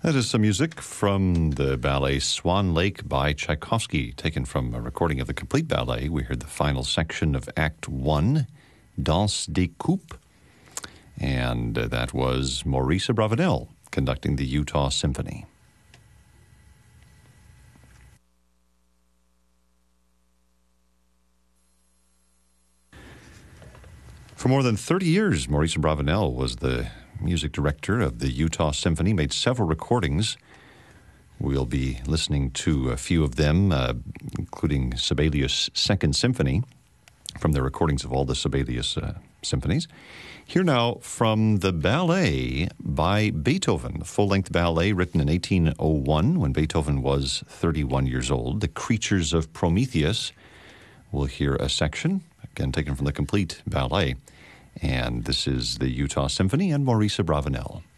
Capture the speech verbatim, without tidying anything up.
That is some music from the ballet Swan Lake by Tchaikovsky, taken from a recording of the complete ballet. We heard the final section of Act One, Danse des Coupes, and uh, that was Maurice Abravanel conducting the Utah Symphony. For more than thirty years, Maurice Abravanel was the music director of the Utah Symphony, made several recordings. We'll be listening to a few of them, uh, including Sibelius' Second Symphony, from the recordings of all the Sibelius uh, symphonies. Here now from the ballet by Beethoven, the full-length ballet written in eighteen oh one when Beethoven was thirty-one years old, The Creatures of Prometheus. We'll hear a section, again taken from the complete ballet. And this is the Utah Symphony and Maurice Abravanel.